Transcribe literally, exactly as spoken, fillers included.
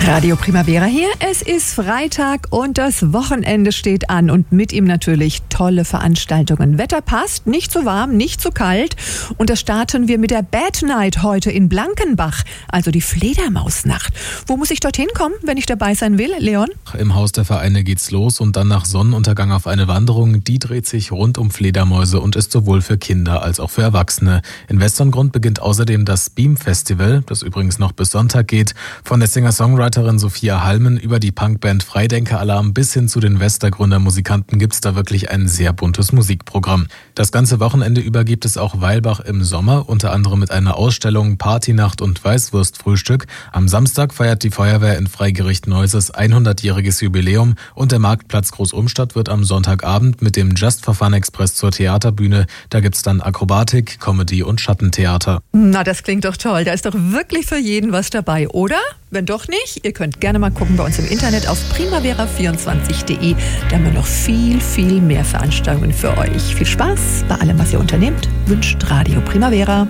Radio Primavera hier. Es ist Freitag und das Wochenende steht an und mit ihm natürlich tolle Veranstaltungen. Wetter passt, nicht zu warm, nicht zu kalt und das starten wir mit der Bad Night heute in Blankenbach, also die Fledermausnacht. Wo muss ich dorthin kommen, wenn ich dabei sein will, Leon? Im Haus der Vereine geht's los und dann nach Sonnenuntergang auf eine Wanderung. Die dreht sich rund um Fledermäuse und ist sowohl für Kinder als auch für Erwachsene. In Westerngrund beginnt außerdem das Beam Festival, das übrigens noch bis Sonntag geht. Von der Singer-Songwriterin Sophia Halmen über die Punkband Freidenker-Alarm bis hin zu den Westergründer Musikanten gibt's da wirklich ein sehr buntes Musikprogramm. Das ganze Wochenende über gibt es auch Weilbach im Sommer, unter anderem mit einer Ausstellung, Partynacht und Weißwurstfrühstück. Am Samstag feiert die Feuerwehr in Freigericht Neuses hundertjähriges Jubiläum und der Marktplatz Großumstadt wird am Sonntagabend mit dem Just for Fun Express zur Theaterbühne. Da gibt's dann Akrobatik, Comedy und Schattentheater. Na, das klingt doch toll. Da ist doch wirklich für jeden was dabei, oder? Wenn doch nicht, ihr könnt gerne mal gucken bei uns im Internet auf primavera vierundzwanzig punkt de. Da haben wir noch viel, viel mehr Veranstaltungen für euch. Viel Spaß bei allem, was ihr unternehmt, wünscht Radio Primavera.